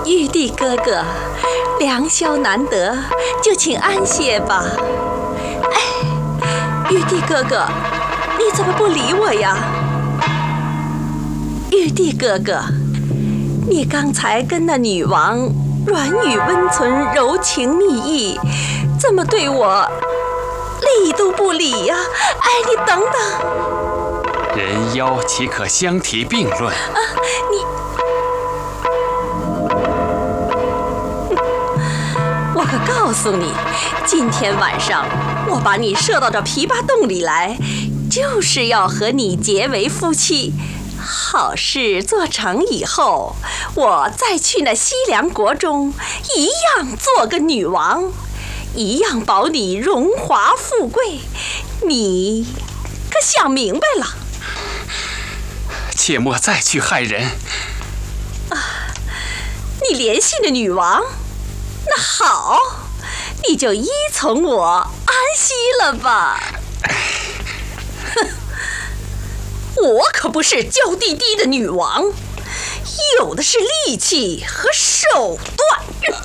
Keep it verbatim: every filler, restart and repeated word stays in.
玉帝哥哥，良宵难得，就请安歇吧。哎，玉帝哥哥，你怎么不理我呀？玉帝哥哥，你刚才跟那女王软语温存，柔情蜜意，怎么对我理都不理呀？哎，你等等， 人妖岂可相提并论？ 啊，你，我可告诉你，今天晚上我把你射到这琵琶洞里来，就是要和你结为夫妻。好事做成以后，我再去那西凉国中，一样做个女王，一样保你荣华富贵。你可想明白了？ 切莫再去害人。 啊，你联系了女王？那好，你就依从我安息了吧。哼，我可不是娇滴滴的女王，有的是力气和手段。